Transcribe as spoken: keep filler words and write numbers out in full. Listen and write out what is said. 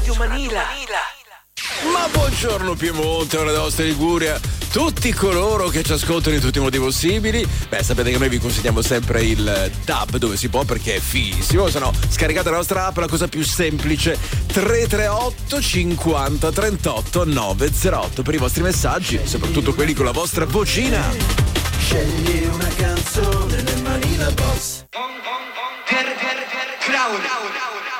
Manila. Ma buongiorno Piemonte, ora della vostra Liguria, tutti coloro che ci ascoltano in tutti i modi possibili. Beh, sapete che noi vi consigliamo sempre il Dub dove si può, perché è fighissimo. Se no, scaricate la nostra app, la cosa più semplice: tre tre otto cinquanta trentotto novecentotto per i vostri messaggi, soprattutto quelli con la vostra vocina. Scegli una canzone nel Manila Boss. Per, per, per, Crown.